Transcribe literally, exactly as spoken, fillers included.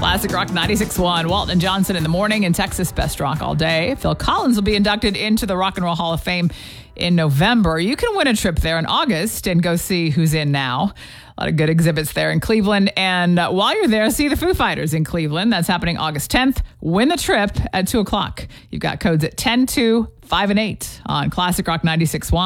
Classic Rock ninety-six point one. Walton and Johnson in the morning, and Texas Best Rock all day. Phil Collins will be inducted into the Rock and Roll Hall of Fame in November. You can win a trip there in August and go see who's in now. A lot of good exhibits there in Cleveland. And uh, while you're there, see the Foo Fighters in Cleveland. That's happening August tenth. Win the trip at two o'clock. You've got codes at ten, two, five, and eight on Classic Rock ninety-six point one.